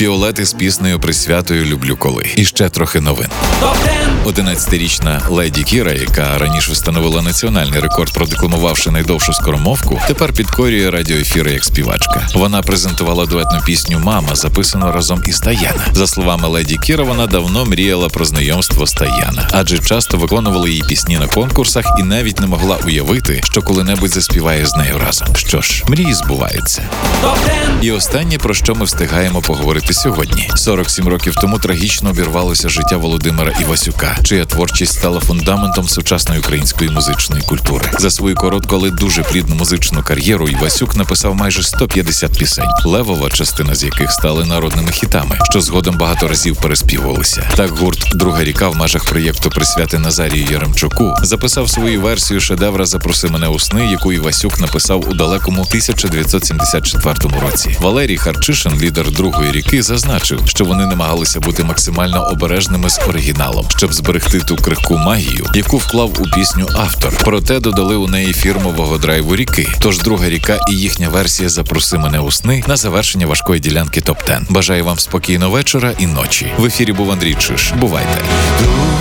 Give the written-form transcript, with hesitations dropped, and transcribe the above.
Фіолети з піснею присвятою «Люблю коли». І ще трохи новин. 11-річна Леді Кіра, яка раніше встановила національний рекорд, продекламувавши найдовшу скоромовку, тепер підкорює радіоефіри як співачка. Вона презентувала дуетну пісню «Мама», записану разом із Таяна. За словами Леді Кіра, вона давно мріяла про знайомство з Таяна, адже часто виконувала її пісні на конкурсах і навіть не могла уявити, що коли-небудь заспіває з нею разом. Що ж, мрії збуваються. І останнє, про що ми встигаємо поговорити сьогодні. 47 років тому трагічно обірвалося життя Володимира Івасюка, чия творчість стала фундаментом сучасної української музичної культури. За свою коротку, але дуже плідну музичну кар'єру Івасюк написав майже 150 пісень, левова частина з яких стали народними хітами, що згодом багато разів переспівувалися. Так гурт «Друга ріка» в межах проєкту «Присвяти Назарію Яремчуку» записав свою версію шедевра «Запроси мене у сни», яку Івасюк написав у далекому 1974 році. Валерій Харчишин, лідер «Другої ріки», зазначив, що вони намагалися бути максимально обережними з оригіналом, щоб зберегти ту крихку магію, яку вклав у пісню автор. Проте додали у неї фірмового драйву ріки. Тож «Друга ріка» і їхня версія «Запроси мене у сни» на завершення важкої ділянки топ-10. Бажаю вам спокійного вечора і ночі. В ефірі був Андрій Чиш. Бувайте.